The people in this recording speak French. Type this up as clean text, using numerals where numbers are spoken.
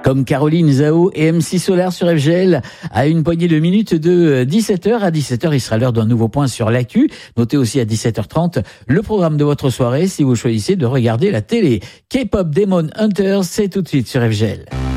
comme Caroline Zao et MC Solar sur FGL à une poignée de minutes de 17h. À 17h, il sera l'heure d'un nouveau point sur l'actu. Notez aussi à 17h30 le programme de votre soirée si vous choisissez de regarder la télé. K-pop Demon Hunters, c'est tout de suite sur FGL.